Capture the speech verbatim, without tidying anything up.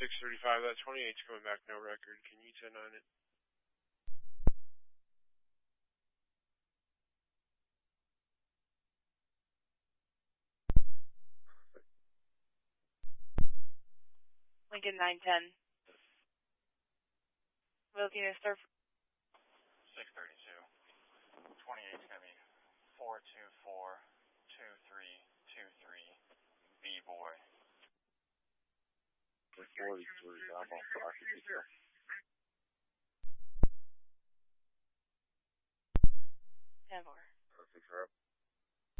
six thirty-five, that twenty-eight's coming back, no record. Can you ten nine it? Lincoln nine ten. Wilkie Mister six thirty-two. twenty-eight's going to be four two four two three two three B-Boy. forty-three, I'm on pocket. ten four. Perfect, sir.